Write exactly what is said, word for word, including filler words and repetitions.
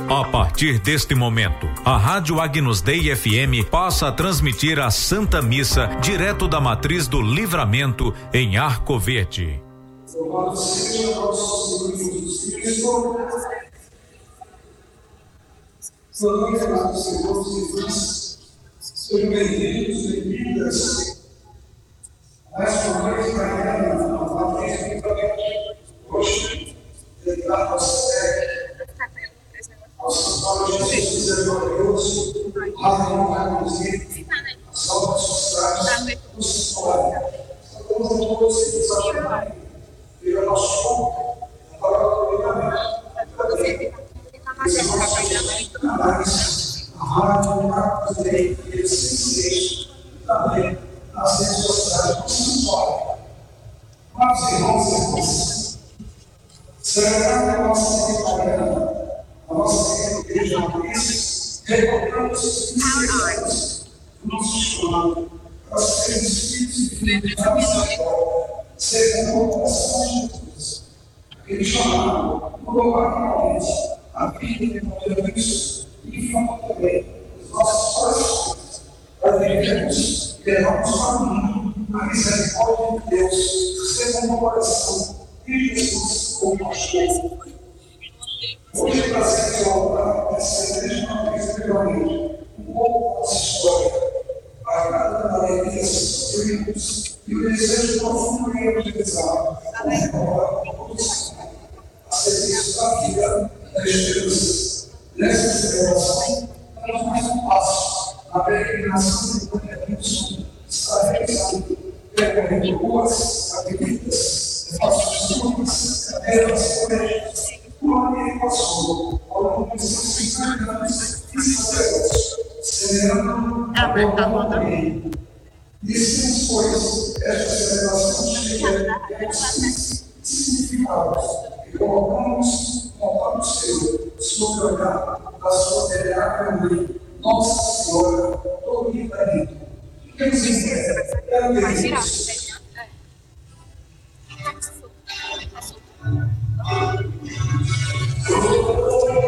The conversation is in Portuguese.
A partir deste momento, a Rádio Agnus Dei F M passa a transmitir a Santa Missa direto da matriz do Livramento em Arco Verde. Louvado seja nosso Senhor Jesus Cristo. Falamos para os irmãos e irmãs, sejam bem-vindos, bem-vindas. Mais uma vez, Mariana, a matriz do Livramento, hoje, dedicado ao Sérgio. Nosso Pai Jesus misericordioso, razão para nos ir, a salva sociedade, nos história. Estamos a todos que nos ajudam, pelo nosso corpo, para o livramento, também. Os canais, a rádio, Agnus Dei, e seis, também nas redes sociais, nos história. Mas, irmãos e irmãs, celebrando a nossa secretaria, a nossa igreja matriz, recordamos os cristãos do nosso chamado para serem espíritos e filhos da nossa história, segundo o coração de Jesus. Aquele chamado provavelmente a vida de compromisso e fama também dos nossos corações, para vivermos e levarmos para mim a misericórdia de Deus, segundo o coração de Jesus como pastor. Hoje é prazer de voltar essa igreja matriz de Livramento, um pouco da nossa história, marcada na alegria dos sofrimentos e o desejo profundo de evangelizar, recordar todos a serviço da vida e da esperança. Nessa celebração, damos mais um passo na peregrinação do Livramento, está realizando, percorrendo ruas, avenidas, espaços públicos, cadeiras, colégios. Uma meditação ao longo de seus cinquenta anos e sacerdotes, celebrando a boa também. Dissemos, pois, esta celebração cheia de significados e colocamos, contamos seu, sob o olhar da sua venerável mãe, Nossa Senhora do Livramento. Temos em fé, é Deus.